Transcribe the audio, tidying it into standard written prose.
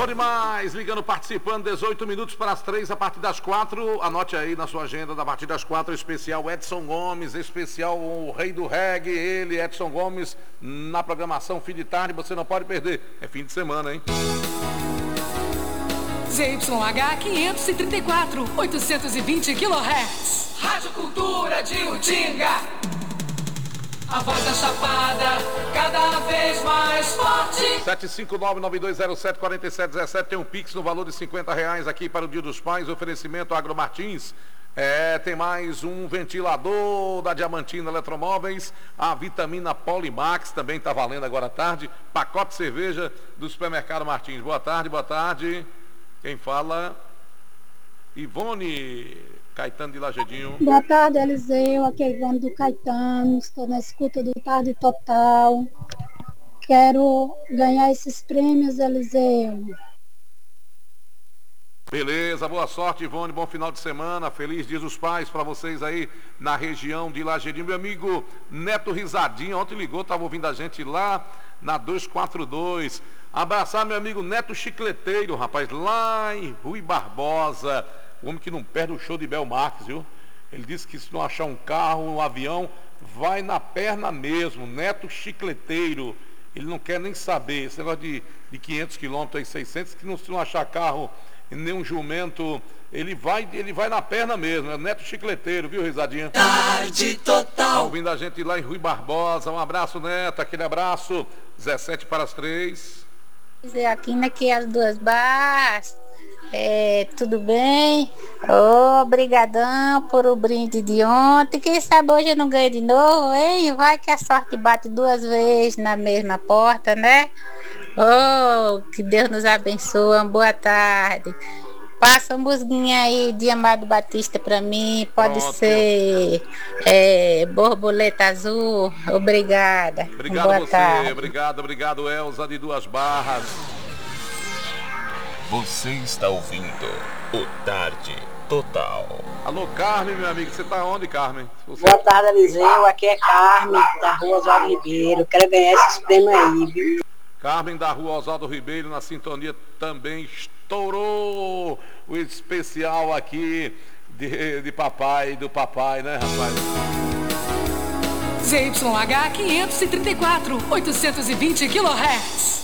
Bom demais, ligando, participando, 18 minutos para as 3, a partir das 4, anote aí na sua agenda, a partir das 4, especial Edson Gomes, especial o rei do reggae, ele, Edson Gomes, na programação fim de tarde, você não pode perder, é fim de semana, hein? ZYH 534, 820 kHz. Rádio Cultura de Utinga. A voz da Chapada, cada vez mais forte. 759-9207-4717, tem um Pix no valor de R$50 aqui para o Dia dos Pais, oferecimento Agro Martins. Tem mais um ventilador da Diamantina Eletromóveis, a vitamina Polimax também está valendo agora à tarde, pacote de cerveja do supermercado Martins. Boa tarde, boa tarde. Quem fala? Ivone Caetano de Lagedinho. Boa tarde, Eliseu. Aqui é Ivone do Caetano. Estou na escuta do Tarde Total. Quero ganhar esses prêmios, Eliseu. Beleza, boa sorte, Ivone. Bom final de semana. Feliz Dia dos Pais para vocês aí na região de Lagedinho. Meu amigo Neto Risadinho, ontem ligou, estava ouvindo a gente lá na 242. Abraçar meu amigo Neto Chicleteiro, rapaz, lá em Rui Barbosa. O homem que não perde o show de Bel Marques, viu? Ele disse que se não achar um carro, um avião, vai na perna mesmo. Neto Chicleteiro. Ele não quer nem saber. Esse negócio de 500 quilômetros aí, 600, que se não achar carro, nem um jumento, ele vai na perna mesmo. É Neto Chicleteiro, viu, Risadinha? Tarde Total. Tá ouvindo a gente lá em Rui Barbosa. Um abraço, Neto. Aquele abraço. 17 para as 3. Aqui naquelas duas barras. Tudo bem? Obrigadão por o brinde de ontem. Quem sabe hoje eu não ganho de novo, hein? Vai que a sorte bate duas vezes na mesma porta, né? Que Deus nos abençoe. Boa tarde. Passa uma musguinha aí de Amado Batista pra mim. Pode ser borboleta azul. Obrigada. Obrigado boa você. Tarde. Obrigado, Elza de Duas Barras. Você está ouvindo o Tarde Total. Alô, Carmen, meu amigo. Você está onde, Carmen? Boa tarde, Eliseu. Aqui é Carmen, da Rua Oswaldo Ribeiro. Quero ganhar esses prêmios aí, viu? Carmen da Rua Oswaldo Ribeiro, na sintonia, também estourou o especial aqui de papai, do papai, né, rapaz? ZYH 534, 820 kHz.